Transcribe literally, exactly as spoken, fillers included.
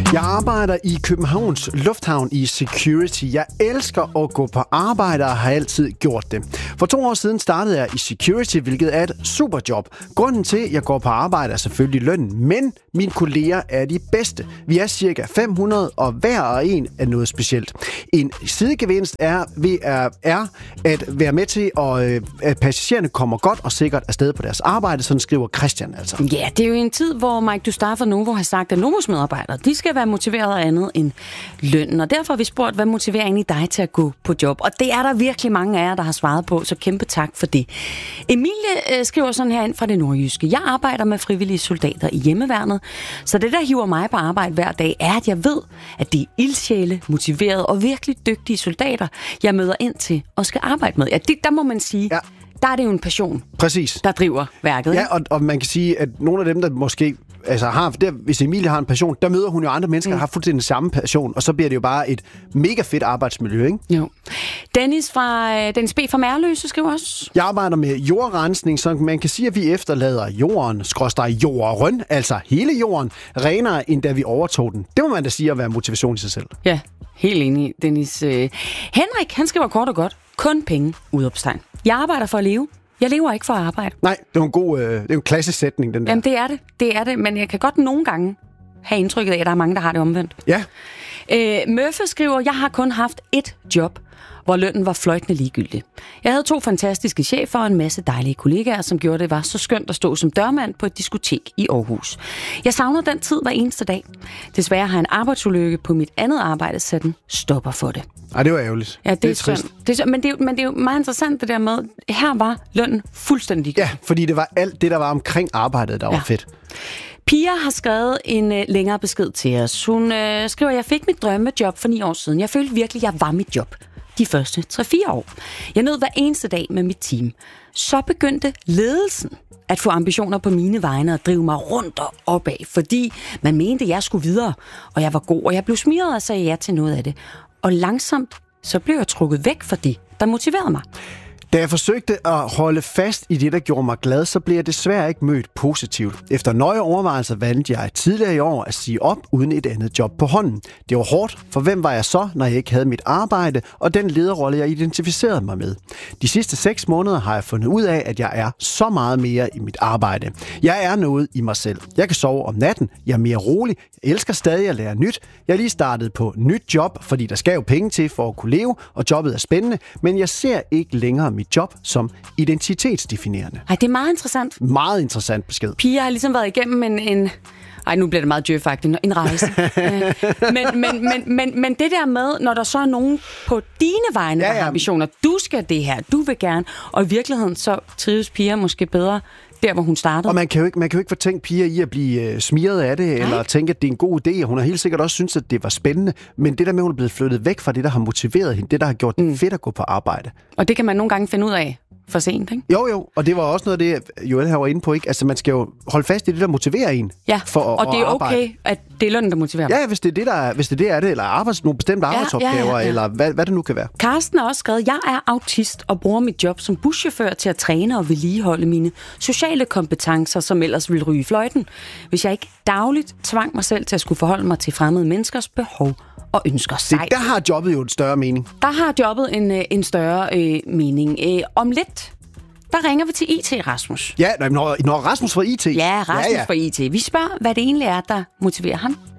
Jeg arbejder i Københavns Lufthavn i security. Jeg elsker at gå på arbejde og har altid gjort det. For to år siden startede jeg i security, hvilket er et superjob. Grunden til, at jeg går på arbejde, er selvfølgelig lønnen, men mine kolleger er de bedste. Vi er cirka fem hundrede, og hver og en er noget specielt. En sidegevinst er, ved, er, er at være med til, at, at passagererne kommer godt og sikkert afsted på deres arbejde, sådan skriver Christian altså. Ja, det er jo en tid, hvor Mike Dustav fra Novo har sagt, at Novos medarbejdere, de skal være motiveret af andet end lønnen. Og derfor har vi spurgt, hvad motiverer egentlig dig til at gå på job? Og det er der virkelig mange af jer, der har svaret på, så kæmpe tak for det. Emilie øh, skriver sådan her ind fra det nordjyske. Jeg arbejder med frivillige soldater i hjemmeværnet, så det, der hiver mig på arbejde hver dag, er, at jeg ved, at det er ildsjæle, motiverede og virkelig dygtige soldater, jeg møder ind til og skal arbejde med. Ja, det, der må man sige... Ja. Der er det jo en passion, Præcis. der driver værket. Ja, og, og man kan sige, at nogle af dem, der måske altså har, der, hvis Emilie har en passion, der møder hun jo andre mennesker, mm. der har fuldstændig den samme passion, og så bliver det jo bare et mega fedt arbejdsmiljø, ikke? Jo. Dennis fra Dennis B. fra Mærløse skriver også. Jeg arbejder med jordrensning, så man kan sige, at vi efterlader jorden, skråstreg jorden, altså hele jorden, renere, end da vi overtog den. Det må man da sige at være motivation i sig selv. Ja, helt enig, Dennis. Henrik, han skriver kort og godt. Kun penge, udopstegn. Jeg arbejder for at leve. Jeg lever ikke for at arbejde. Nej, det er en god, øh, det er en klassisk sætning, den der. Jamen, det er det. Det er det, men jeg kan godt nogle gange have indtrykket af, at der er mange, der har det omvendt. Ja. Øh, Murphy skriver, jeg har kun haft ét job, hvor lønnen var fløjtende ligegyldig. Jeg havde to fantastiske chefer og en masse dejlige kollegaer, som gjorde det var så skønt at stå som dørmand på et diskotek i Aarhus. Jeg savner den tid hver eneste dag. Desværre har en arbejdsulykke på mit andet arbejde sat en stopper for det. Ej, det var ærgerligt. Ja, det, det er, er trist. Det er, men, det er, men det er jo meget interessant det der med, her var lønnen fuldstændig. Ja, fordi det var alt det, der var omkring arbejdet, der var ja. fedt. Pia har skrevet en øh, længere besked til os. Hun øh, skriver, jeg fik mit drømmejob for ni år siden. Jeg følte virkelig, jeg var mit job de første tre fire år. Jeg nød hver eneste dag med mit team. Så begyndte ledelsen at få ambitioner på mine vegne og drive mig rundt og opad, fordi man mente, at jeg skulle videre, og jeg var god, og jeg blev smiret og sagde ja til noget af det. Og langsomt, så blev jeg trukket væk fra det, der motiverede mig. Da jeg forsøgte at holde fast i det, der gjorde mig glad, så blev jeg desværre ikke mødt positivt. Efter nøje overvejelser valgte jeg tidligere i år at sige op uden et andet job på hånden. Det var hårdt, for hvem var jeg så, når jeg ikke havde mit arbejde og den lederrolle, jeg identificerede mig med? De sidste seks måneder har jeg fundet ud af, at jeg er så meget mere i mit arbejde. Jeg er noget i mig selv. Jeg kan sove om natten. Jeg er mere rolig. Jeg elsker stadig at lære nyt. Jeg er lige startet på nyt job, fordi der skal jo penge til for at kunne leve, og jobbet er spændende, men jeg ser ikke længere mit job som identitetsdefinerende. Ej, det er meget interessant. Meget interessant besked. Pia har ligesom været igennem en... en ej, nu bliver det meget djøfagtigt. En rejse. men, men, men, men, men det der med, når der så er nogen på dine vegne, ja, ja. der har ambitioner, du skal det her, du vil gerne, og i virkeligheden så trives Pia måske bedre der, hvor hun startede. Og man kan jo ikke, man kan jo ikke fortænke Pia i at blive uh, smiret af det, Nej. eller tænke, at det er en god idé, og hun har helt sikkert også syntes, at det var spændende, men det der med, at hun er blevet flyttet væk fra det, der har motiveret hende, det der har gjort det mm. fedt at gå på arbejde. Og det kan man nogle gange finde ud af for sent, ikke? Jo, jo, og det var også noget af det, Joel her var inde på, ikke? Altså, man skal jo holde fast i det, der motiverer en. Ja, for at, og det er okay, at det er lønnen, der motiverer. Ja, hvis det er det, der er, hvis det er, det er det, eller arbejds, nogle bestemte ja, arbejdsopgaver, ja, ja, ja. eller hvad, hvad det nu kan være. Karsten har også skrevet, jeg er autist og bruger mit job som buschauffør til at træne og vedligeholde mine sociale kompetencer, som ellers ville ryge i fløjten, hvis jeg ikke dagligt tvang mig selv til at skulle forholde mig til fremmede menneskers behov og ønsker sig. Det, der har jobbet jo en større mening. Der har jobbet en, en større øh, mening. Øh, om lidt, der ringer vi til I T, Rasmus. Ja, når, når Rasmus fra I T. Ja, Rasmus ja, ja. fra I T. Vi spørger, hvad det egentlig er, der motiverer ham.